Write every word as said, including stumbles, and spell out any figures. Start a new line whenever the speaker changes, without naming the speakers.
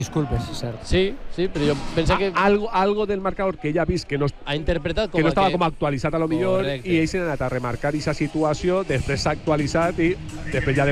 Disculpes, cert.
Sí, sí, però jo penso que
Algo, algo del marcador que ella ha vist que no,
ha interpretat com
que no
a
estava
que...
com actualitzat a lo millor
Correcte.
i ells han anat a remarcar aquesta situació, després s'ha actualitzat i després ja